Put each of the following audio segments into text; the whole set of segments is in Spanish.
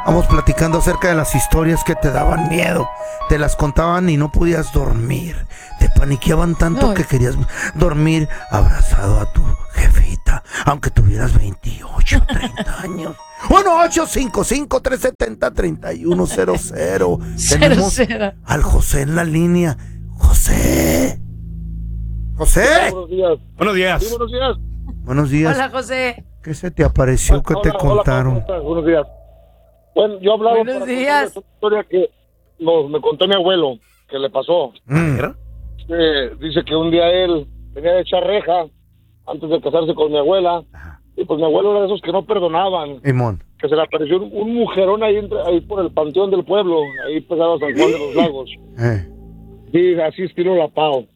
Vamos platicando acerca de las historias que te daban miedo. Te las contaban y no podías dormir. Te paniqueaban tanto que querías dormir abrazado a tu jefita, aunque tuvieras 28, 30 años. 1-855-370-3100. Tenemos al José en la línea. José. José. Buenos días. Buenos días. Sí, buenos días. Buenos días. Hola, José. ¿Qué se te apareció? ¿Qué te contaron? Hola, buenos días. Bueno, yo hablaba Buenos para días. contarles una historia que me contó mi abuelo, que le pasó. Dice que un día él tenía de echar reja antes de casarse con mi abuela. Y pues mi abuelo era de esos que no perdonaban. Simón. Que se le apareció un mujerón ahí por el panteón del pueblo, ahí pegado a San Juan de los Lagos. Sí, así estilo La Pau.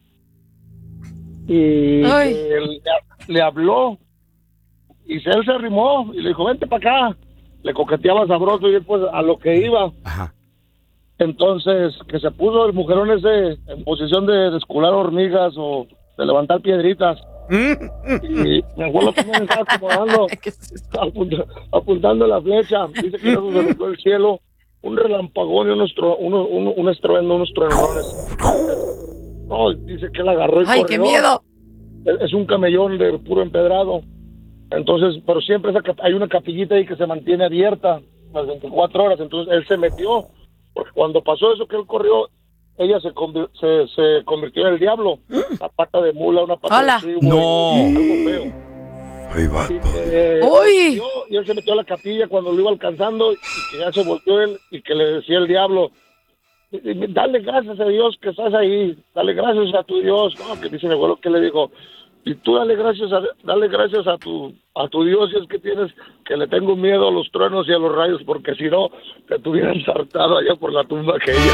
Y él le habló y él se arrimó y le dijo, vente para acá. Le coqueteaba sabroso y él pues a lo que iba. Ajá. Entonces, que se puso el mujerón ese en posición de descular hormigas o de levantar piedritas. Y mi abuelo también estaba acomodando, apuntando la flecha. Dice que eso se le fue el cielo, un relampagón y un estruendo, unos truenones. No, dice que él agarró y ¡ay, corrió. qué miedo! Es un camellón de puro empedrado. Entonces, pero siempre hay una capillita ahí que se mantiene abierta las 24 horas. Entonces, él se metió. Porque cuando pasó eso que él corrió, ella se convirtió en el diablo. Una pata de mula, una pata de trigo. No. Algo feo. Ay, vato. ¡Uy! Y él se metió a la capilla cuando lo iba alcanzando y que ya se volteó él y que le decía el diablo, dale gracias a Dios que estás ahí, dale gracias a tu Dios. No, que dice mi abuelo que le dijo, y tú dale gracias a tu Dios, si es que tienes, que le tengo miedo a los truenos y a los rayos, porque si no, te tuvieran saltado allá por la tumba aquella.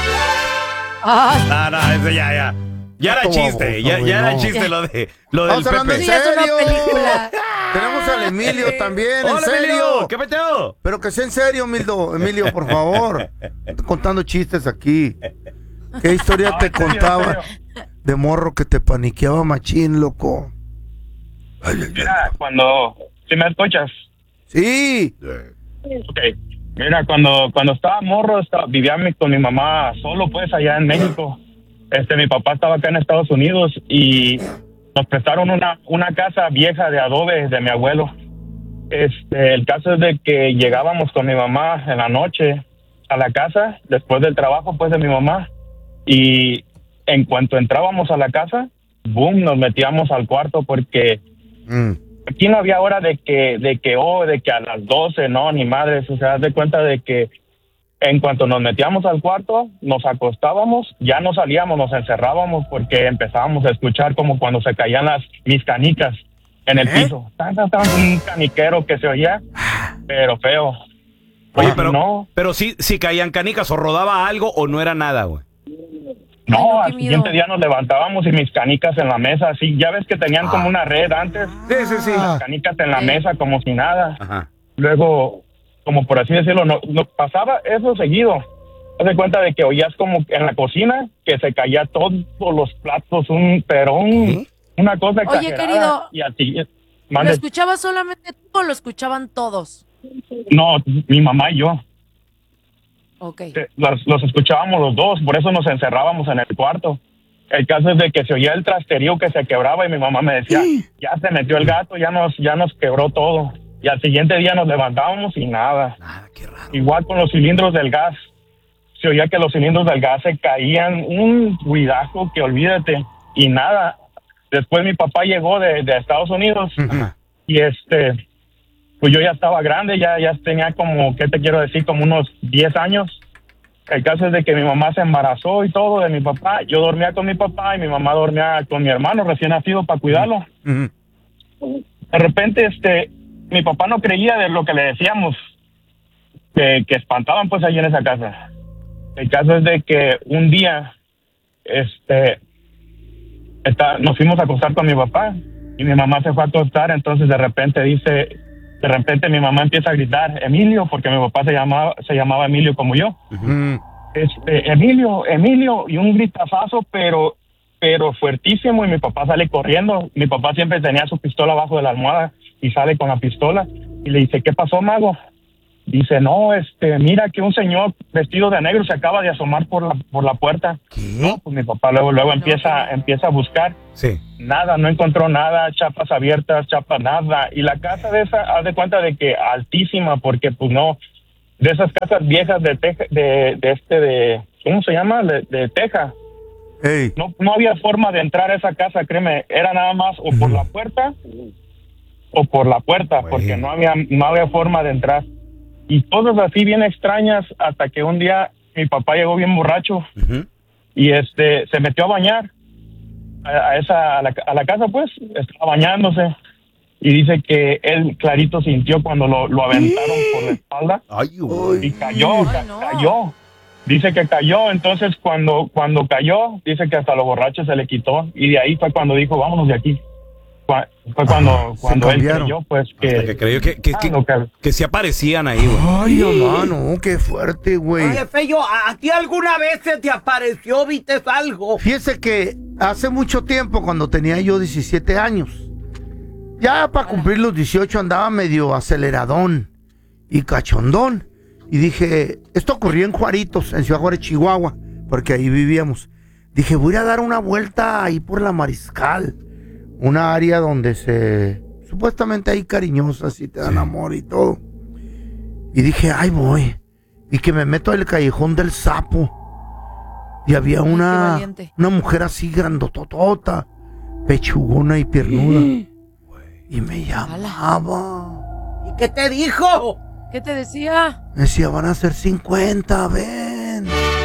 ¡Ay! No, eso ya. Ya era chiste, ya era chiste lo del Vamos hablando Pepe. en Sí, es una serio. película. Tenemos al Emilio también, en Hola, serio. Emilio, ¿qué peteo? Pero que sea en serio, Emilio, por favor. Estoy contando chistes aquí. ¿Qué historia te contaba de morro que te paniqueaba machín, loco? Mira, cuando... ¿Sí me escuchas? Sí. Ok. Mira, cuando estaba morro, vivía con mi mamá solo, pues, allá en México. Mi papá estaba acá en Estados Unidos y nos prestaron una casa vieja de adobe de mi abuelo. El caso es de que llegábamos con mi mamá en la noche a la casa, después del trabajo, pues, de mi mamá. Y en cuanto entrábamos a la casa, boom, nos metíamos al cuarto porque aquí no había hora de que a las 12, no, ni madres. O sea, haz de cuenta de que en cuanto nos metíamos al cuarto, nos acostábamos, ya no salíamos, nos encerrábamos porque empezábamos a escuchar como cuando se caían mis canicas en el piso. Un caniquero que se oía, pero feo. Oye, no. pero sí caían canicas o rodaba algo o no era nada, güey. No, Ay, al siguiente día nos levantábamos y mis canicas en la mesa, así, ya ves que tenían como una red antes. Sí. Las canicas en la mesa como si nada. Ajá. Luego, como por así decirlo, no pasaba eso seguido. Haz de cuenta de que oías como en la cocina que se caía todos los platos, una cosa exagerada. Oye, querido, y así, ¿lo escuchabas solamente tú o lo escuchaban todos? No, mi mamá y yo. Ok. Los escuchábamos los dos, por eso nos encerrábamos en el cuarto. El caso es de que se oía el trasterío que se quebraba y mi mamá me decía, ya se metió el gato, ya nos quebró todo. Y al siguiente día nos levantábamos y nada. Qué raro. Igual con los cilindros del gas. Se oía que los cilindros del gas se caían, un ruidajo que olvídate. Y nada. Después mi papá llegó de Estados Unidos y pues yo ya estaba grande, ya tenía como, ¿qué te quiero decir? Como unos 10 años. El caso es de que mi mamá se embarazó y todo de mi papá. Yo dormía con mi papá y mi mamá dormía con mi hermano recién nacido para cuidarlo. De repente, mi papá no creía de lo que le decíamos, que espantaban pues ahí en esa casa. El caso es de que un día, nos fuimos a acostar con mi papá y mi mamá se fue a acostar, entonces de repente mi mamá empieza a gritar, Emilio, porque mi papá se llamaba Emilio como yo. Emilio, y un gritazazo, pero fuertísimo, y mi papá sale corriendo. Mi papá siempre tenía su pistola abajo de la almohada y sale con la pistola y le dice, ¿qué pasó, mago? dice, no, mira que un señor vestido de negro se acaba de asomar por la puerta. ¿Qué? No, pues mi papá luego empieza a buscar. Sí. Nada, no encontró nada, chapas abiertas, nada. Y la casa de esa, haz de cuenta de que altísima, porque pues no, de esas casas viejas de teja, de ¿cómo se llama? De teja. Ey. No había forma de entrar a esa casa, créeme, era nada más o por la puerta o por la puerta, porque no había forma de entrar. Y cosas así bien extrañas, hasta que un día mi papá llegó bien borracho y se metió a bañar a la casa, pues, estaba bañándose y dice que él clarito sintió cuando lo aventaron por la espalda. Ay, y cayó. Dice que cayó, entonces cuando cayó, dice que hasta lo borracho se le quitó y de ahí fue cuando dijo, vámonos de aquí. Fue cuando él creyó, pues, que creyó que se aparecían ahí, güey. Ay, hermano, qué fuerte, güey. Oye, Feyo, ¿a ti alguna vez se te apareció, viste algo? Fíjese que hace mucho tiempo, cuando tenía yo 17 años, ya para cumplir los 18 andaba medio aceleradón y cachondón. Y dije, esto ocurrió en Juaritos, en Ciudad Juárez, Chihuahua, porque ahí vivíamos. Dije, voy a dar una vuelta ahí por la Mariscal, una área donde supuestamente hay cariñosas y te dan amor y todo. Y dije, ay voy. Y que me meto al callejón del Sapo. Y había una mujer así grandototota, pechugona y piernuda. Y me llamaba. ¿Y qué te dijo? ¿Qué te decía? Me decía, van a ser 50, ven.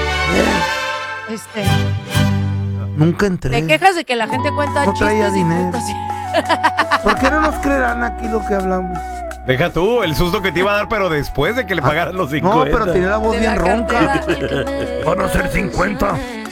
Nunca entré. Te quejas de que la gente cuenta no traía chistes dinero. y cuentos. ¿Por qué no nos creerán aquí lo que hablamos? Deja tú el susto que te iba a dar, pero después de que le pagaran los 50. No, pero tenía la voz De bien la ronca. cartera. Van a ser 50.